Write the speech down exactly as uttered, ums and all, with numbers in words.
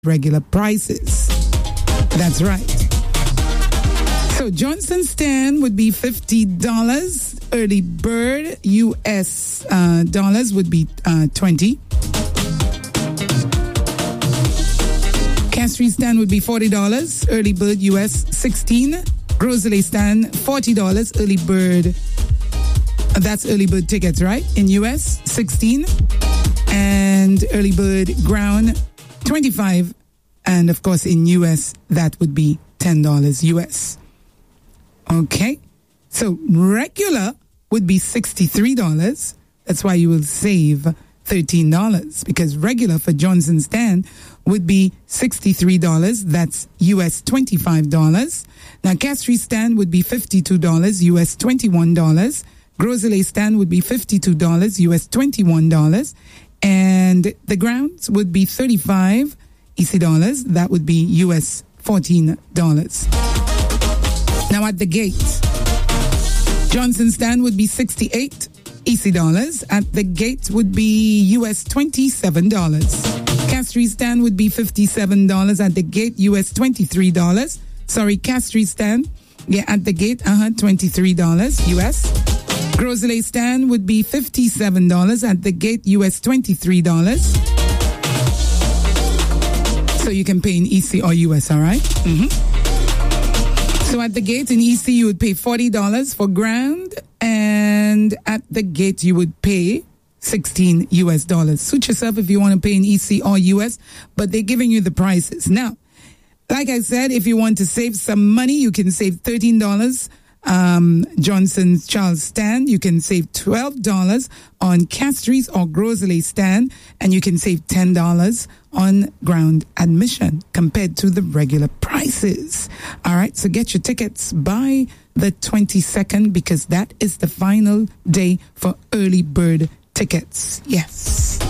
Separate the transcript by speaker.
Speaker 1: regular prices. That's right. So Johnson stand would be fifty dollars. Early bird U S uh, dollars would be uh, twenty. Castries stand would be forty dollars. Early bird U S sixteen. Grosley stand forty dollars. Early bird, that's early bird tickets, right? In U S sixteen. And early bird ground twenty-five. And of course in U S that would be ten dollars U S. Okay. So regular would be sixty-three dollars. That's why you will save thirteen dollars, because regular for Johnson stand would be sixty-three dollars. That's U S twenty-five dollars. Now, Castries stand would be fifty-two dollars, U S twenty-one dollars. Grosley stand would be fifty-two dollars, U S twenty-one dollars. And the grounds would be thirty-five E C dollars. That would be U S fourteen dollars. Now, at the gate, Johnson stand would be sixty-eight E C dollars. At the gate would be U S twenty-seven dollars. Castries stand would be fifty-seven dollars. At the gate, U S twenty-three dollars. Sorry, Castries stand. Yeah, at the gate, uh-huh, twenty-three dollars U S. Grosley stand would be fifty-seven dollars. At the gate, U S twenty-three dollars. So you can pay in E C or U S, all right? Mm-hmm. So at the gate in E C, you would pay forty dollars for ground, and at the gate, you would pay sixteen U S dollars. Suit yourself if you want to pay in E C or U S, but they're giving you the prices. Now, like I said, if you want to save some money, you can save thirteen dollars. Um, Johnson's Charles stand, you can save twelve dollars on Castries or Grosley stand, and you can save ten dollars on ground admission compared to the regular prices. All right, so get your tickets by the twenty-second, because that is the final day for early bird tickets. Yes.